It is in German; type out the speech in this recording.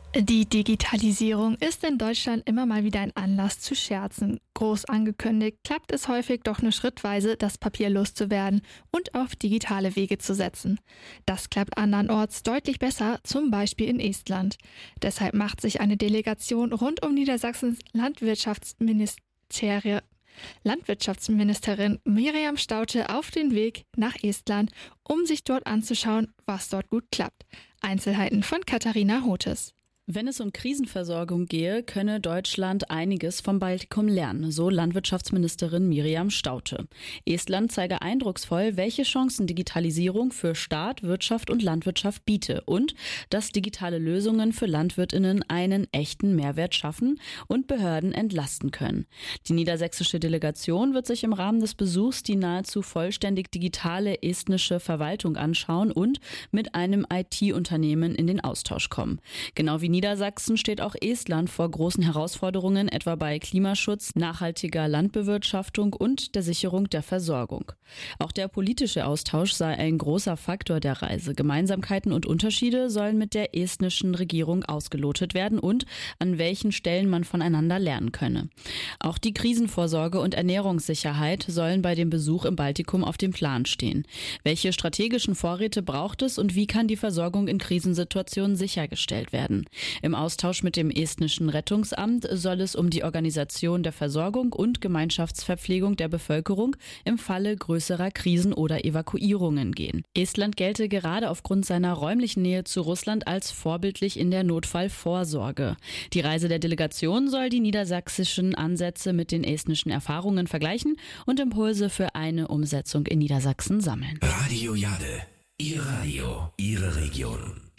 Die Digitalisierung ist in Deutschland immer mal wieder ein Anlass zu scherzen. Groß angekündigt, klappt es häufig doch nur schrittweise, das Papier loszuwerden und auf digitale Wege zu setzen. Das klappt andernorts deutlich besser, zum Beispiel in Estland. Deshalb macht sich eine Delegation rund um Niedersachsens Landwirtschaftsministerin Miriam Staudte auf den Weg nach Estland, um sich dort anzuschauen, was dort gut klappt. Einzelheiten von Katharina Hotes. Wenn es um Krisenversorgung gehe, könne Deutschland einiges vom Baltikum lernen, so Landwirtschaftsministerin Miriam Staudte. Estland zeige eindrucksvoll, welche Chancen Digitalisierung für Staat, Wirtschaft und Landwirtschaft biete und dass digitale Lösungen für LandwirtInnen einen echten Mehrwert schaffen und Behörden entlasten können. Die niedersächsische Delegation wird sich im Rahmen des Besuchs die nahezu vollständig digitale estnische Verwaltung anschauen und mit einem IT-Unternehmen in den Austausch kommen. Genau wie Niedersachsen steht auch Estland vor großen Herausforderungen, etwa bei Klimaschutz, nachhaltiger Landbewirtschaftung und der Sicherung der Versorgung. Auch der politische Austausch sei ein großer Faktor der Reise. Gemeinsamkeiten und Unterschiede sollen mit der estnischen Regierung ausgelotet werden und an welchen Stellen man voneinander lernen könne. Auch die Krisenvorsorge und Ernährungssicherheit sollen bei dem Besuch im Baltikum auf dem Plan stehen. Welche strategischen Vorräte braucht es und wie kann die Versorgung in Krisensituationen sichergestellt werden? Im Austausch mit dem estnischen Rettungsamt soll es um die Organisation der Versorgung und Gemeinschaftsverpflegung der Bevölkerung im Falle größerer Krisen oder Evakuierungen gehen. Estland gelte gerade aufgrund seiner räumlichen Nähe zu Russland als vorbildlich in der Notfallvorsorge. Die Reise der Delegation soll die niedersächsischen Ansätze mit den estnischen Erfahrungen vergleichen und Impulse für eine Umsetzung in Niedersachsen sammeln. Radio Jade, Ihr Radio, Ihre Region.